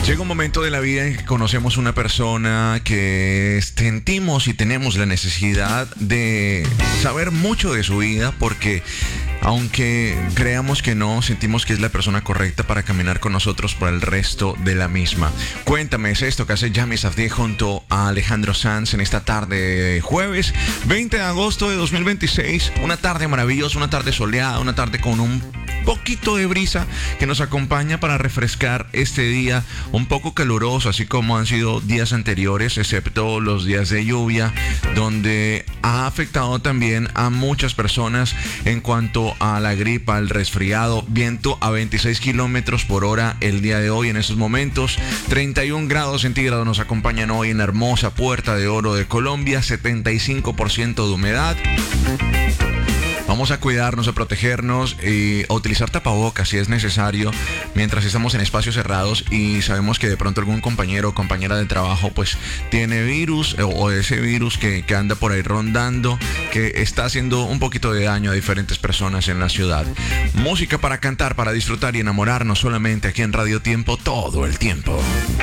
Llega un momento de la vida en que conocemos una persona que sentimos y tenemos la necesidad de saber mucho de su vida porque aunque creamos que no, sentimos que es la persona correcta para caminar con nosotros por el resto de la misma. Cuéntame, es esto que hace Yami Safdie junto a Alejandro Sanz en esta tarde de jueves 20 de agosto de 2026. Una tarde maravillosa, una tarde soleada, una tarde con un poquito de brisa que nos acompaña para refrescar este día un poco caluroso, así como han sido días anteriores, excepto los días de lluvia, donde ha afectado también a muchas personas en cuanto a la gripa, al resfriado. Viento a 26 kilómetros por hora el día de hoy en estos momentos. 31 grados centígrados nos acompañan hoy en la hermosa Puerta de Oro de Colombia. 75% de humedad. Vamos a cuidarnos, a protegernos y a utilizar tapabocas si es necesario mientras estamos en espacios cerrados y sabemos que de pronto algún compañero o compañera de trabajo pues tiene virus o ese virus que anda por ahí rondando, que está haciendo un poquito de daño a diferentes personas en la ciudad. Música para cantar, para disfrutar y enamorarnos solamente aquí en Radio Tiempo todo el tiempo.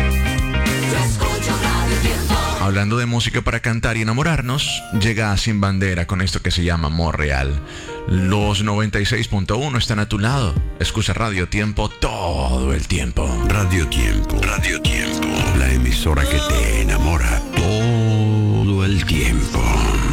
Hablando de música para cantar y enamorarnos, llega Sin Bandera con esto que se llama Amor Real. Los 96.1 están a tu lado. Escucha Radio Tiempo todo el tiempo. Radio Tiempo, la emisora que te enamora todo el tiempo.